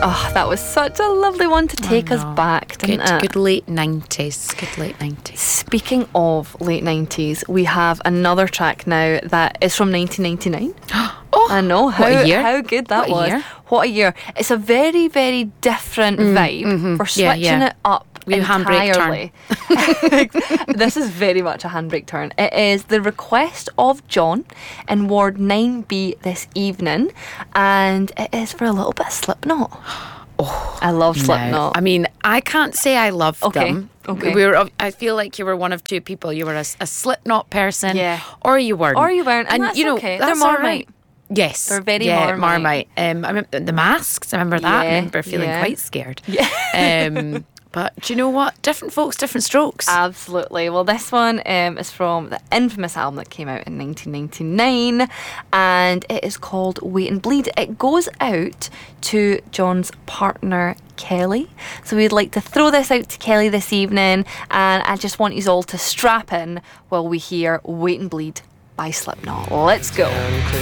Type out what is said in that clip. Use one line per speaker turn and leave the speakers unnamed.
Oh, that was such a lovely one to take us back, didn't it?
Good late 90s. Good late 90s.
Speaking of late 90s, we have another track now that is from 1999.
Oh,
I know.
what a year.
How good that
What a
was.
year.
What a year. It's a very, very different vibe. We're switching it up
Wee handbrake
entirely. This is very much a handbrake turn. It is The Request of John in Ward 9B this evening, and it is for a little bit of Slipknot. Oh, I love Slipknot.
I mean, I can't say I loved them.
Okay.
I feel like you were one of two people. You were a Slipknot person,
Yeah.
or you weren't.
And that's okay.
That's
They're
all
Marmite.
right. Yes,
They're very
Marmite. I remember the masks. I remember that. I remember feeling quite scared.
Yeah.
But do you know what? Different folks, different strokes.
Absolutely. Well, this one is from the infamous album that came out in 1999, and it is called Wait and Bleed. It goes out to John's partner, Kelly. So we'd like to throw this out to Kelly this evening, and I just want you all to strap in while we hear Wait and Bleed by Slipknot. Let's go.